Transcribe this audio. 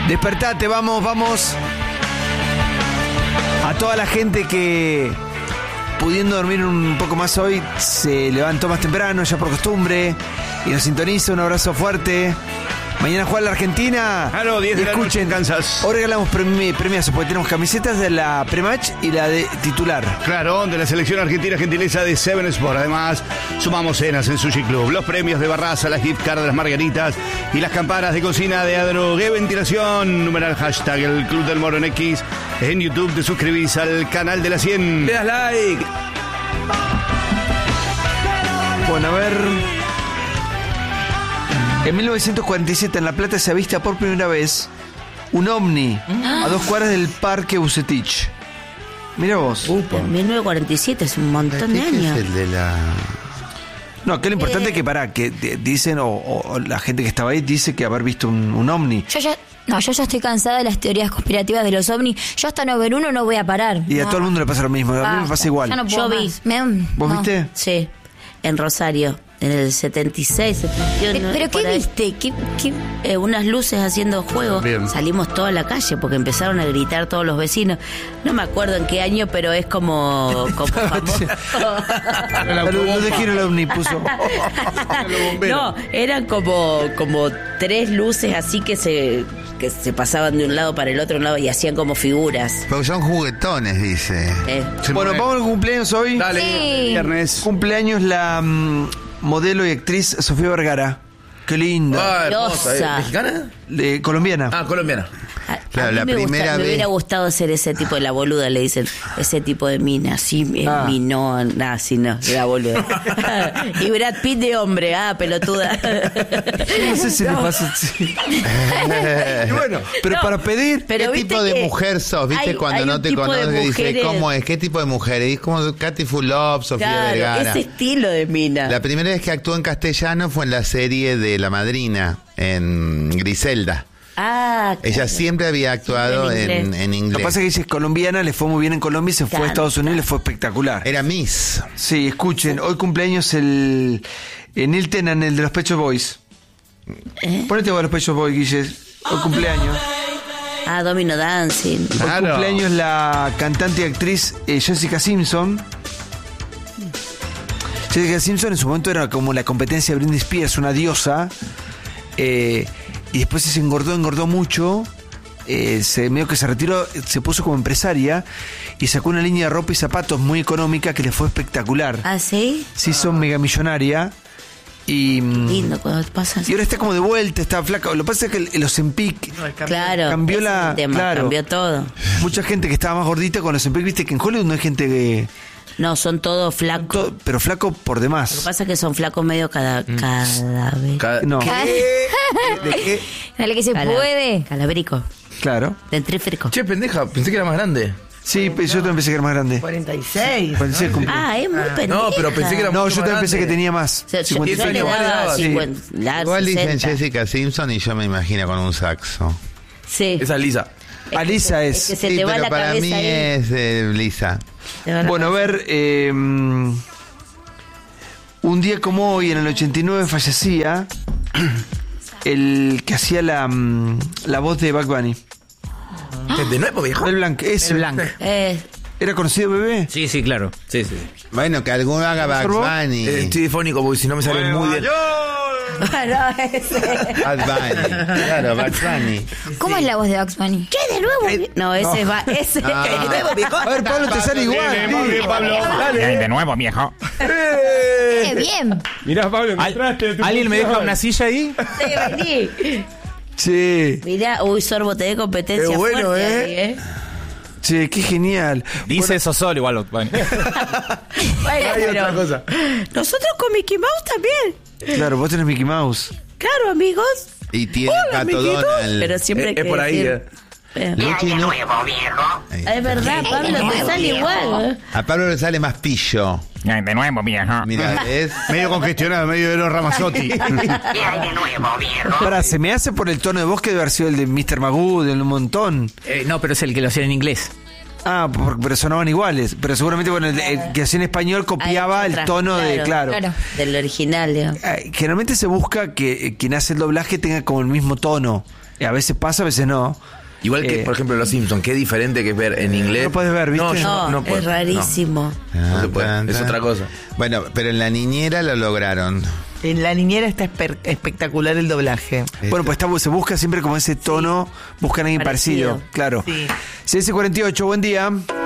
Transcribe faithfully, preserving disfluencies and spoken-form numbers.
Despertate, vamos, vamos. A toda la gente que, pudiendo dormir un poco más hoy, se levantó más temprano, ya por costumbre, y nos sintoniza. Un abrazo fuerte. Mañana juega la Argentina. Claro, diez de la noche en Kansas. Ahora regalamos premi premiazos porque tenemos camisetas de la pre-match y la de titular. Claro, de la selección argentina, gentileza de Seven Sport. Además, sumamos cenas en Sushi Club, los premios de Barraza, las gift cards de las margaritas y las campanas de cocina de Adrogué Ventilación. Numeral hashtag el Club del Moro en X. En YouTube te suscribís al canal de la cien. Le das like. Bueno, a ver. En mil novecientos cuarenta y siete en La Plata se avista por primera vez un ovni a dos cuadras del Parque Bucetich. Mira vos. Upa. En mil novecientos cuarenta y siete es un montón de años. Es el de la... No, que lo importante Eh. es que para que de- dicen o, o- o la gente que estaba ahí dice que haber visto un, un ovni. Yo ya, no, yo ya estoy cansada de las teorías conspirativas de los ovnis. Yo hasta no ver uno no voy a parar. Y a No. todo el mundo le pasa lo mismo. A mí me Basta, pasa igual. ya no puedo Yo vi. más. Me- ¿Vos no. viste? Sí, en Rosario, en el setenta y seis, setenta y uno. Pero, pero por ¿qué ahí. viste? ¿Qué, qué? Eh, unas luces haciendo juego. Bien. Salimos toda la calle porque empezaron a gritar todos los vecinos. No me acuerdo en qué año, pero es como, como famoso. No te quiero el ovni, puso. No, eran como, como tres luces así que se, que se pasaban de un lado para el otro lado y hacían como figuras. Porque son juguetones, dice. Eh, Bueno, vamos al cumpleaños hoy. Dale, Sí. viernes. Cumpleaños la mm, modelo y actriz Sofía Vergara. Qué linda. Ah, hermosa. Diosa. ¿eh? ¿Mexicana? De- colombiana. Ah, colombiana. A, Claro, a mí la me, gusta- primera me vez- hubiera gustado ser ese tipo de la boluda, le dicen, ese tipo de mina, sí, eh, Ah. mi no, nada, sí, no, la boluda. Y Brad Pitt de hombre, ah, pelotuda. No sé si le pasa. Sí. Y bueno, pero No, para pedir. pero ¿Qué viste tipo de que mujer sos? ¿Viste hay- cuando hay no un te tipo de conoces? Dice, mujeres- ¿cómo es? ¿Qué tipo de mujer? Es como Katy Fulop, Sofía Claro, Vergara. ese estilo de mina. La primera vez que actuó en castellano fue en la serie de La Madrina, en Griselda. Ah, Ella claro. siempre había actuado Siempre en en, en Lo inglés. que pasa es que ella es colombiana, le fue muy bien en Colombia y se fue a Claro. Estados Unidos y le fue espectacular. Era Miss. Sí, escuchen, hoy cumpleaños el en Neil Tennant, el de los Pet Shop Boys. ¿Eh? Ponete vos a los Pet Shop Boys, Guille. Hoy cumpleaños. Ah, Domino Dancing. Hoy Claro. cumpleaños la cantante y actriz eh, Jessica Simpson. Jessica Simpson en su momento era como la competencia de Britney Spears, una diosa. Eh, y después se engordó, engordó mucho. Eh, se medio que se retiró, se puso como empresaria y sacó una línea de ropa y zapatos muy económica que le fue espectacular. Ah, ¿sí? Se hizo mega millonaria y, mm, Lindo cuando pasa. y ahora está como de vuelta, está flaca. Lo que pasa es que el, el Ozempic, Claro. cambió ese la- es el tema, claro. cambió todo. mucha gente que estaba más gordita con Ozempic, viste que en Hollywood no hay gente que... No, son todos flacos. todo- pero flaco por Lo que demás. pasa es que son flacos medio cada, cada vez. Ca- No, ¿De qué? Dale que se Cala- puede. Calavérico. Claro. Dentrífrico. Che, pendeja, pensé que era más grande. Sí, pero yo también pensé que era más grande. cuarenta y seis. Pensé que cumplí- Ah, es muy pendeja. No, pero pensé que era No, mucho yo más también pensé que grande. tenía más. O sea, yo, cincuenta y yo seis. le daba Sí. cincuenta, la Igual dicen sesenta. Jessica Simpson y yo me imagino con un saxo. Sí. Esa es lisa. Alisa Es es. que se Sí, te va pero la para cabeza mí ahí. es eh, Lisa. Te va la Bueno, a cabeza. ver, eh, un día como hoy, en el ochenta y nueve, fallecía el que hacía la, mm, la voz de Bugs Bunny. ¿Qué, ¿De nuevo, viejo? El Blanc, ese. El Blanc. Eh, ¿Era conocido bebé? Sí, sí, claro. Sí, sí. Bueno, que alguno haga Bugs ¿Observó? Bunny. Eh, estoy difónico porque si no me sale muy bien. bueno, ese. Bugs Bunny. Claro, Bugs Bunny. ¿Cómo es la voz de Bugs Bunny? ¿Qué de nuevo? No, ese va. Ese. Ah. De nuevo, viejo. A ver, Pablo, te sale igual. sí. De nuevo, viejo. Eh, bien. Mirá, Pablo, ¿Alguien me deja una silla ahí? Sí, vení. Sí, Mirá, uy, Sorbo, te dé competencia Qué bueno, fuerte ¿eh? ahí, ¿eh? sí, qué genial. Dice eso solo igual. Bueno. Bueno, Hay pero otra cosa. nosotros con Mickey Mouse también. Claro, vos tenés Mickey Mouse. Claro, amigos. Y tiene Hola, Pato amiguitos. Donald. Pero siempre Es- hay es que por ahí, decir- Eh. Luchi, no. Es verdad, Pablo, te sale igual. ¿eh? A Pablo le sale más pillo. De nuevo, viejo. Mira, ¿ves? Medio congestionado, medio de los Ramazzotti. Pará, se me hace por el tono de voz que debe haber sido el de mister Magoo, de un montón. Eh, no, pero es el que lo hacía en inglés. Ah, por- pero sonaban iguales. Pero seguramente, bueno, el, el que hacía en español copiaba Hay el otra, tono de. Claro. Claro. Del original, digamos. Eh, Generalmente se busca que eh, quien hace el doblaje tenga como el mismo tono. Y a veces pasa, a veces no. Igual que, Eh, por ejemplo, Los Simpsons, qué diferente que es ver en inglés. No puedes ver, ¿viste? No, yo No, no es puedo. rarísimo. No, no se puede. Tan, Es tan. otra cosa. Bueno, pero en La Niñera lo lograron. En La Niñera está esper- espectacular el doblaje. Bueno, pues está, se busca siempre como ese tono, buscan a alguien parecido, Parecido. claro. Sí. C S cuarenta y ocho, buen día.